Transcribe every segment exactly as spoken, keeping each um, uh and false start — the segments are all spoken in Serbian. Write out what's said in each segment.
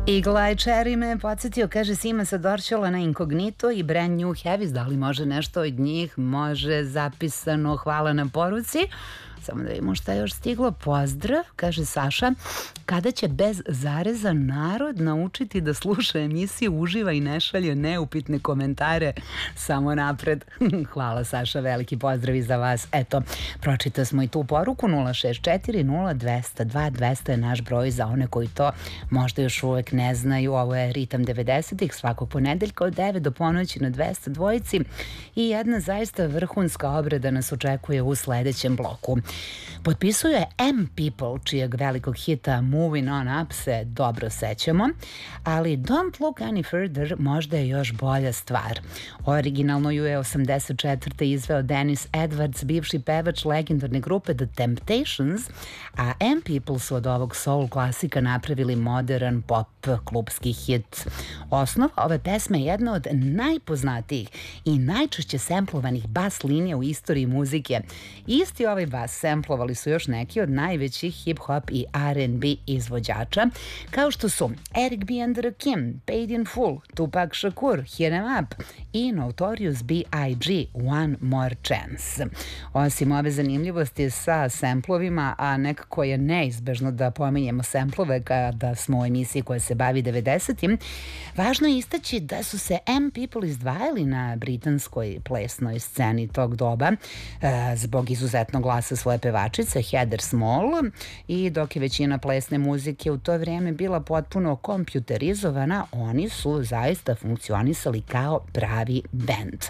Eagle Eye Cherry me podsjetio, kaže Sima sa Dorćola na Incognito i Brand New Heavies. Da li može nešto od njih? Može, zapisano, hvala na poruci. Samo da vidimo šta je još stiglo. Pozdrav, kaže Saša. Kada će bez zareza narod naučiti da sluša emisiju, uživa i ne šalje neupitne komentare? Samo napred. Hvala Saša, veliki pozdrav i za vas. Eto, pročita smo i tu poruku. Nula šest četiri nula dva zero dva dva zero zero je naš broj za one koji to možda još uvek ne znaju. Ovo je Ritam devedesetih svakog ponedeljka od devet do ponoći na dvesta dvojici i jedna zaista vrhunska obrada nas očekuje u sledećem bloku. Potpisuje M People, čijeg velikog hita Moving On Up se dobro sećamo, ali Don't Look Any Further možda je još bolja stvar. Originalno ju je osamdeset četvrte izveo Dennis Edwards, bivši pevač legendarne grupe The Temptations, a M People su od ovog soul klasika napravili modern pop klubski hit. Osnova ove pesme je jedna od najpoznatijih i najčešće semplovanih bas linija u istoriji muzike. Isti ovaj bas semplovali su još neki od najvećih hip-hop i R and B izvođača, kao što su Eric B and Rakim, Paid in Full, Tupac Shakur, Hit 'em Up i Notorious B I G One More Chance. Osim ove zanimljivosti sa semplovima, a nekako je neizbežno da pominjemo semplove kada smo u emisiji koja se bavi devedesetim, važno je istaći da su se M People izdvajali na britanskoj plesnoj sceni tog doba e, zbog izuzetnog glasa svoje pevačice Heather Small, i dok je većina plesne muzike u to vrijeme bila potpuno kompjuterizovana, oni su zaista funkcionisali kao pravi bend.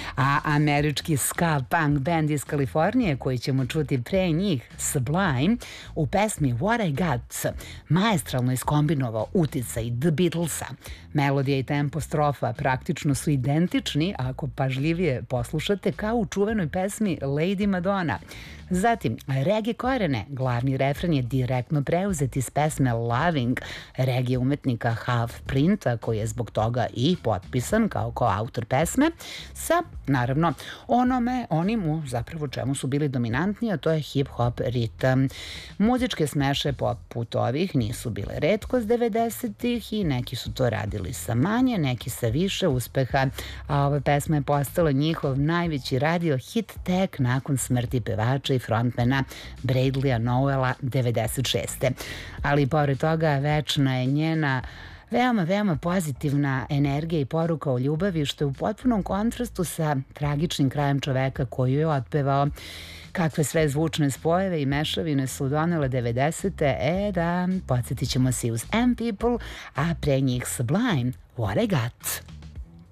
A američki ska punk band iz Kalifornije koji ćemo čuti pre njih, Sublime, u pesmi What I Got maestralno iskombinovao uticaj The Beatlesa. Melodija i tempo strofa praktično su identični ako pažljivije poslušate, kao u čuvenoj pesmi Lady Madonna. Zatim, reggae korene, glavni refren je direktno preuzet iz pesme Loving reggae umetnika Half Printa, koji je zbog toga i potpisan kao koautor pesme, sa, naravno, onome, onim u zapravo čemu su bili dominantni, a to je hip-hop ritam. Muzičke smeše poput ovih nisu bile retkost devedesetih i neki su to radili sa manje, neki sa više uspeha, a ova pesma je postala njihov najveći radio hit tek nakon smrti pevača i frontmana Bradleya Nowella devedeset šeste. Ali pored toga večna je njena veoma, veoma pozitivna energija i poruka o ljubavi, što je u potpunom kontrastu sa tragičnim krajem čoveka koju je otpevao. Kakve sve zvučne spojeve i mešavine su donele devedesete, e da, podsjetit ćemo se uz M People, a pre njih Sublime, What I Got.